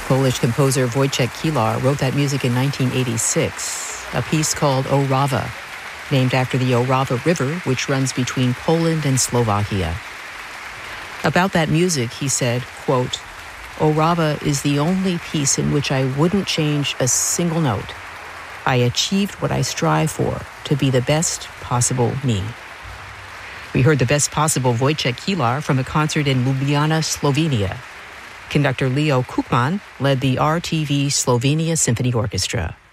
Polish composer Wojciech Kilar wrote that music in 1986, a piece called Orava, named after the Orava River, which runs between Poland and Slovakia. About that music, he said, quote, "Orava is the only piece in which I wouldn't change a single note. I achieved what I strive for, to be the best possible me." We heard the best possible Wojciech Kilar from a concert in Ljubljana, Slovenia. Conductor Leo Kukman led the RTV Slovenia Symphony Orchestra.